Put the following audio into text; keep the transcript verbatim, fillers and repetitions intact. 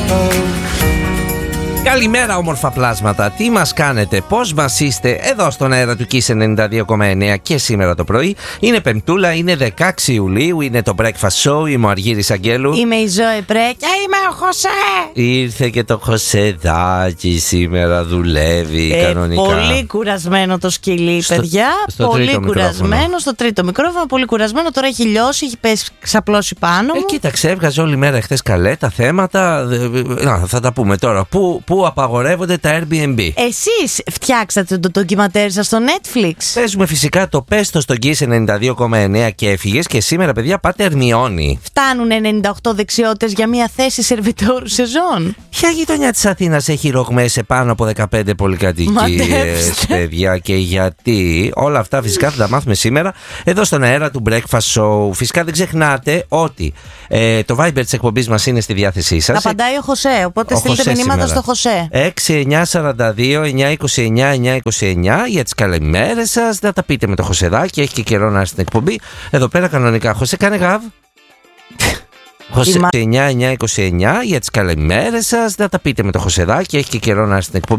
Καλημέρα όμορφα πλάσματα, τι μας κάνετε, πώς μας είστε? Εδώ στον αέρα του Kiss ενενήντα δύο κόμμα εννέα και σήμερα το πρωί. Είναι Πεμπτούλα, είναι δεκαέξι Ιουλίου, είναι το Breakfast Show. Είμαι ο Αργύρης Αγγέλου. Είμαι η Ζώη Πρέ και είμαι ο Χωσέ. Ήρθε και το Χωσεδάκι σήμερα, δουλεύει ε, κανονικά. Πολύ κουρασμένο το σκυλί, στο, παιδιά. Στο πολύ κουρασμένο μικρόφωνο. στο τρίτο μικρόφωνο. Πολύ κουρασμένο. Τώρα έχει λιώσει, έχει πέσει, ξαπλώσει πάνω μου. Ε, κοίταξε, έβγαζε όλη μέρα χθες καλέ τα θέματα. Να, θα τα πούμε τώρα. Πού, πού απαγορεύονται τα Airbnb? Εσείς φτιάξατε το ντοκιματέρ σας στο Netflix. Παίζουμε φυσικά το πες το στον Kiss ενενήντα δύο κόμμα εννέα και έφυγες. Και σήμερα, παιδιά, πάτε Ερμιόνι. Φτάνουν ενενήντα οκτώ δεξιότητες για μια θέση σερβιτόρου σεζόν. Ποια γειτονιά της Αθήνας έχει ρογμές σε πάνω από δεκαπέντε πολυκατοικίες, παιδιά, και γιατί? Όλα αυτά φυσικά θα τα μάθουμε σήμερα εδώ στον αέρα του Breakfast Show. Φυσικά δεν ξεχνάτε ότι ε, το Viber της εκπομπής μας είναι στη διάθεσή σας. Απαντάει ο Χωσέ, οπότε Ο στείλτε Χωσέ μηνύματα σήμερα. στο Χωσέ. έξι εννιά σαράντα δύο εννιά είκοσι εννιά εννιά είκοσι εννιά για τις καλημέρες σας. Να τα πείτε με το Χωσεδάκι, έχει και καιρό να έρθει στην εκπομπή. Εδώ πέρα κανονικά. Χωσέ, κάνε γαβ. Χωσέ εννιά εννιά είκοσι εννιά για τις καλημέρες σας. Να τα πείτε με το Χωσεδάκι, έχει και καιρό να έρθει στην εκπομπή.